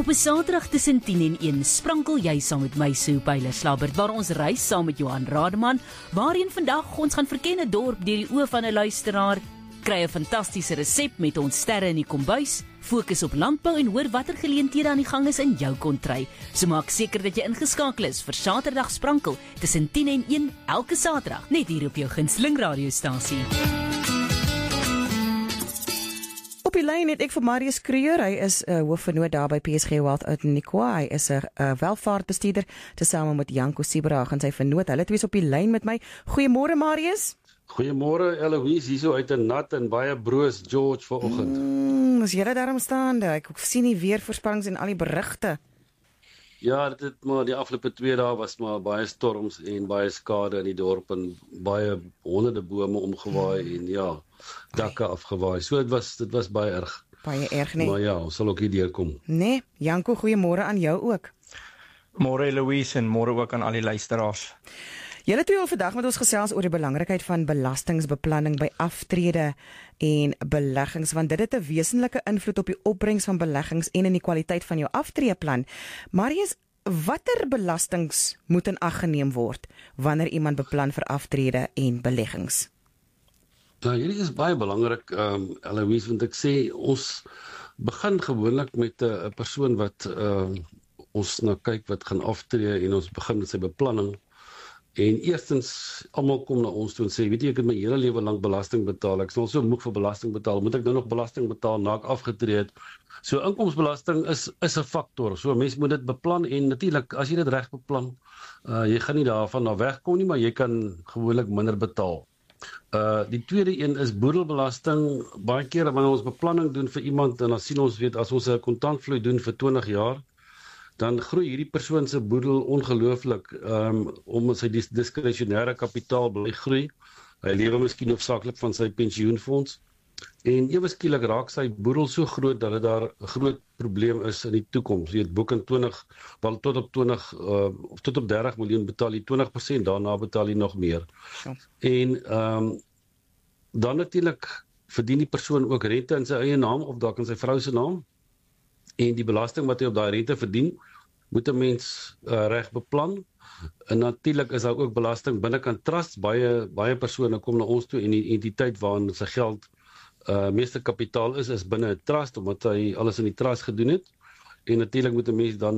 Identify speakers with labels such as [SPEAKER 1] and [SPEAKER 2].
[SPEAKER 1] 'n Saterdag tussen 10 en 1 sprankel jy saam met my Sue Pyler-Slabbert waar ons reis saam met Johan Rademan, waarheen vandag ons gaan verken 'n dorp deur die oë van 'n luisteraar, kry 'n fantastiese resep met ons sterre in die kombuis, fokus op landbou en hoor watter geleenthede aan die gang is in jou kontry. So maak seker dat jy ingeskakel is vir Saterdag sprankel tussen 10 en 1 elke Saterdag net hier op jou gunsteling radiostasie.
[SPEAKER 2] Op die lyn het ek vir Marius Kreur, hy is hoofvernoot daar by PSG Wealth uit Nikwa, hy is 'n welvaartbestuurder, tesame met Janko Sieberag en sy vernoot, hulle twee is op die lyn met my. Goeiemôre Marius.
[SPEAKER 3] Goeiemôre Eloise, hierso uit 'n nat en baie broos George vanoggend.
[SPEAKER 2] Is julle daarom staande? Ek sien die weervoorspellings en al die berigte.
[SPEAKER 3] Ja, dit maar die afgelope 2 dae was maar baie storms en baie skade in die dorp en baie honderde bome omgewaai en ja, dakke afgewaai. So dit was baie erg.
[SPEAKER 2] Baie erg, nee.
[SPEAKER 3] Maar ja, ons sal ook hier deurkom.
[SPEAKER 2] Nee, Janko, goeiemôre aan jou ook.
[SPEAKER 4] Môre Eloise en môre ook aan al die luisteraars.
[SPEAKER 2] Julle twee wil vandag met ons gesels oor die belangrikheid van belastingbeplanning by aftrede en beleggings, want dit het 'n wesenlike invloed op die opbrengs van beleggings en in die kwaliteit van jou aftreeplan. Marius, watter belastings moet in ag geneem word wanneer iemand beplan vir aftrede en beleggings?
[SPEAKER 3] Ja, hierdie is baie belangrik, Eloise, want ek sê ons begin gewoonlik met 'n persoon wat ons na kyk wat gaan aftree en ons begin met sy beplanning. En eerstens, almal kom na ons toe en sê, weet jy, ek het my hele lewe lank belasting betaal, ek is al so moeg vir belasting betaal, moet ek nou nog belasting betaal na ek afgetree het? So inkomstebelasting is 'n faktor, so mens moet dit beplan en natuurlik, as jy dit reg beplan, jy gaan nie daarvan na wegkom nie, maar jy kan gewoonlik minder betaal. Die tweede een is boedelbelasting. Baie keer wanneer ons beplanning doen vir iemand en dan sien ons, weet, as ons 'n kontantvloei doen vir 20 jaar, dan groei hierdie persoon se boedel ongelooflik, om sy diskresionêre kapitaal bly groei. Hy lewe miskien hoofsaaklik van sy pensioenfonds en ewe skielik raak sy boedel so groot dat dit daar 'n groot probleem is in die toekoms. Jy weet, boek in 20 wel tot op 30 miljoen betaal jy 20%, daarna betaal jy nog meer.
[SPEAKER 2] Ja.
[SPEAKER 3] En dan natuurlik verdien die persoon ook rente in sy eie naam of dalk in sy vrou se naam. En die belasting wat hy op daai rente verdien, moet 'n mens reg beplan. En natuurlik is daar ook belasting binnekant trusts. Baie persone kom na ons toe en die entiteit waarin sy geld meeste kapitaal is binne 'n trust omdat hy alles in die trust gedoen het. En natuurlik moet 'n mens dan